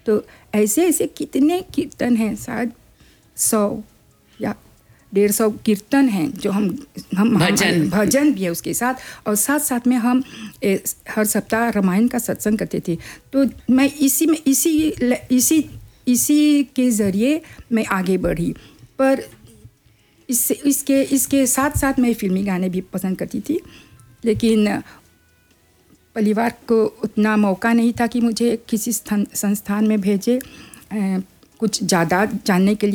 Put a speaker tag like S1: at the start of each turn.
S1: तो ऐसे ऐसे कितने कीर्तन हैं, शायद 100 या 150 कीर्तन हैं जो हम भजन भी है उसके साथ, और साथ साथ में हम हर सप्ताह रामायण का सत्संग करते थे। तो मैं इसी के ज़रिए मैं आगे बढ़ी। पर इसके साथ साथ मैं फिल्मी गाने भी पसंद करती थी, लेकिन परिवार को उतना मौका नहीं था कि मुझे किसी संस्थान में भेजे कुछ ज़्यादा जानने के लिए।